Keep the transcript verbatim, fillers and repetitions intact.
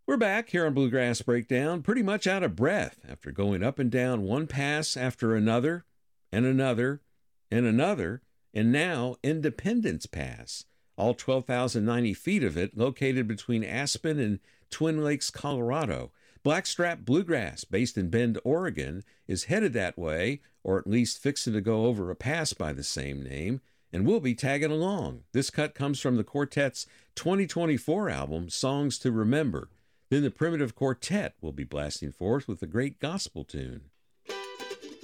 We're back here on Bluegrass Breakdown, pretty much out of breath after going up and down one pass after another, and another, and another, and now Independence Pass, all twelve thousand ninety feet of it located between Aspen and Twin Lakes, Colorado. Blackstrap Bluegrass, based in Bend, Oregon, is headed that way, or at least fixing to go over a pass by the same name, and we'll be tagging along. This cut comes from the quartet's twenty twenty-four album, Songs to Remember. Then the Primitive Quartet will be blasting forth with a great gospel tune.